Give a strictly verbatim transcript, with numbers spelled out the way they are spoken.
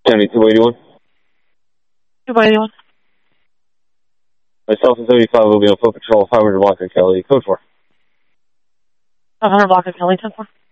seventy-two eighty-one. two eighty-one. Myself and seventy-five will be on foot patrol, five hundred block of Kelly. Code four. five hundred block of Kelly, ten four.